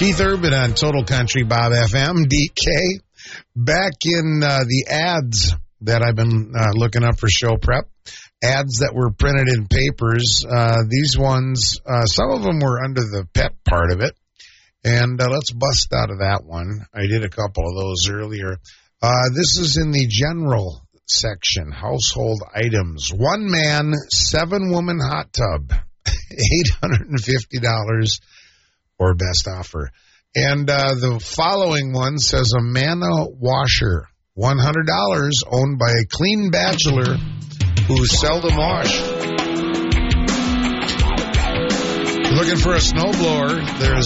Keith Urban on Total Country Bob FM. DK, back in the ads that I've been looking up for show prep. Ads that were printed in papers. These ones, some of them were under the pet part of it. And let's bust out of that one. I did a couple of those earlier. This is in the general section, household items. 1 man, 7 woman hot tub, $850 or best offer. And the following one says a Manna washer, $100, owned by a clean bachelor who seldom wash. Looking for a snowblower? There's